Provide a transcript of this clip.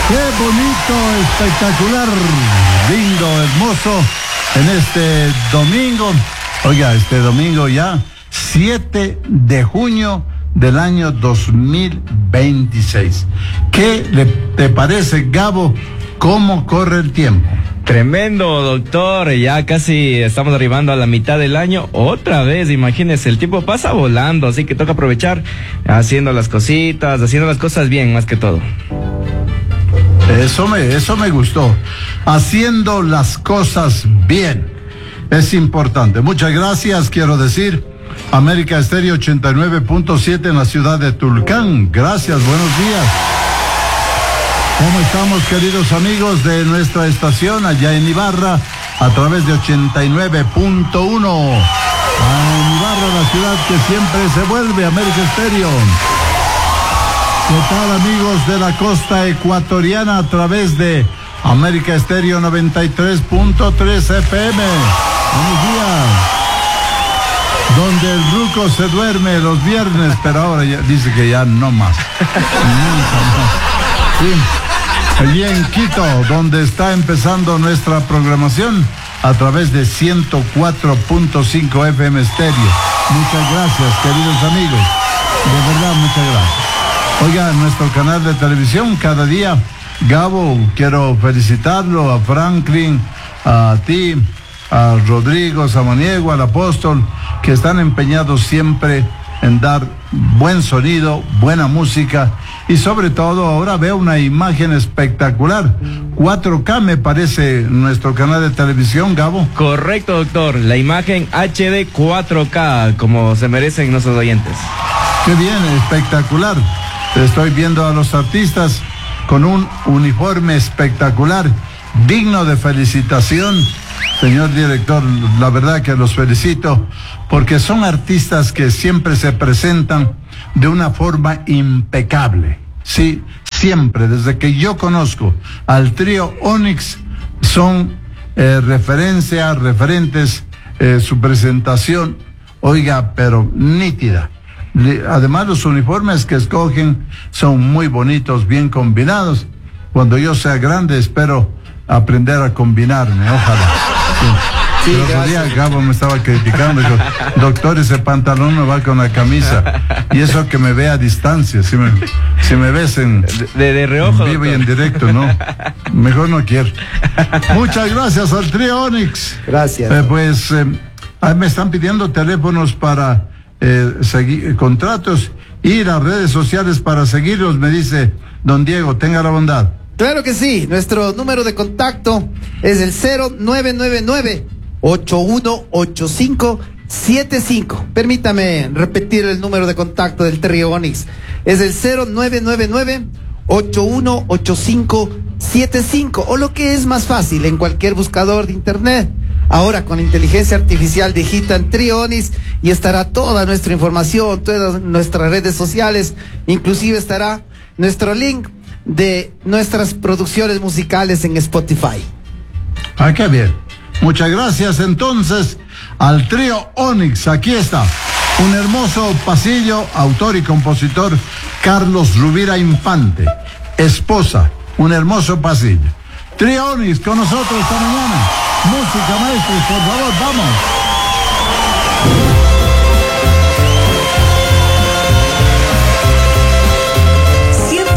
Qué bonito, espectacular, lindo, hermoso en este domingo. Oiga, este domingo ya 7 de junio del año 2026. ¿Qué te parece, Gabo? ¿Cómo corre el tiempo? Tremendo, doctor, ya casi estamos arribando a la mitad del año, otra vez, imagínese, el tiempo pasa volando, así que toca aprovechar haciendo las cositas, haciendo las cosas bien, más que todo. Eso me gustó, haciendo las cosas bien, es importante. Muchas gracias, quiero decir, América Estéreo 89.7 en la ciudad de Tulcán, gracias, buenos días. ¿Cómo estamos, queridos amigos de nuestra estación allá en Ibarra a través de 89.1? En Ibarra, la ciudad que siempre se vuelve, América Estéreo. ¿Qué tal, amigos de la costa ecuatoriana a través de América Estéreo 93.3 FM? Buenos días. Donde el ruco se duerme los viernes, pero ahora ya dice que ya no más. Sí. Allí en Quito, donde está empezando nuestra programación a través de 104.5 FM Estéreo. Muchas gracias, queridos amigos. De verdad, muchas gracias. Oiga, nuestro canal de televisión cada día, Gabo, quiero felicitarlo, a Franklin, a ti, a Rodrigo Samaniego, al Apóstol, que están empeñados siempre en dar buen sonido, buena música y sobre todo ahora veo una imagen espectacular. 4K me parece nuestro canal de televisión, Gabo. Correcto, doctor, la imagen HD 4K, como se merecen nuestros oyentes. Qué bien, espectacular. Estoy viendo a los artistas con un uniforme espectacular, digno de felicitación. Señor director, la verdad que los felicito porque son artistas que siempre se presentan de una forma impecable. Sí, siempre, desde que yo conozco al trío Onyx, son referentes, su presentación, oiga, pero nítida. Además, los uniformes que escogen son muy bonitos, bien combinados. Cuando yo sea grande, espero aprender a combinarme, ojalá. Sí, el otro día Gabo me estaba criticando, dijo, doctor, ese pantalón no va con la camisa. Y eso que me ve a distancia, si me ves de reojo, en vivo y en directo, no, mejor no quiero. Muchas gracias al trío Onyx. Gracias. Me están pidiendo teléfonos para seguir contratos y las redes sociales para seguirlos, me dice don Diego, tenga la bondad. Claro que sí, nuestro número de contacto es el 0999-818575. Permítame repetir el número de contacto del trío Onyx. Es el 0999-818575, o lo que es más fácil, en cualquier buscador de internet. Ahora con inteligencia artificial digitan trío Onyx y estará toda nuestra información, todas nuestras redes sociales, inclusive estará nuestro link de nuestras producciones musicales en Spotify. Ah, qué bien. Muchas gracias entonces al trío Onyx. Aquí está un hermoso pasillo, autor y compositor Carlos Rubira Infante, esposa, un hermoso pasillo. Trío Onyx con nosotros esta mañana. Música, maestros, por favor, vamos.